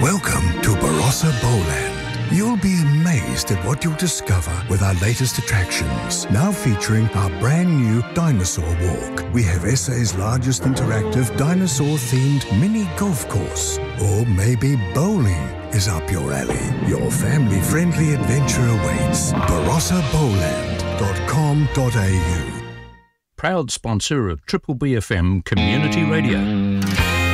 Welcome to Barossa Bowland. You'll be amazed at what you'll discover with our latest attractions. Now featuring our brand new Dinosaur Walk. We have SA's largest interactive dinosaur-themed mini golf course. Or maybe bowling is up your alley. Your family-friendly adventure awaits. barossaBowland.com.au. Proud sponsor of Triple BFM Community Radio.